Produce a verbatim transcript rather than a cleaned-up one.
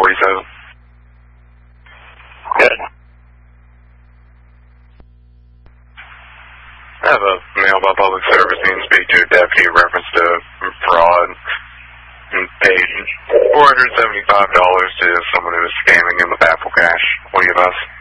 forty-seven. Good. I have a mail about public service needing to speak to a deputy in reference to fraud and paid four hundred seventy-five dollars to someone who was scamming in the Baffle Cash. What do you have us?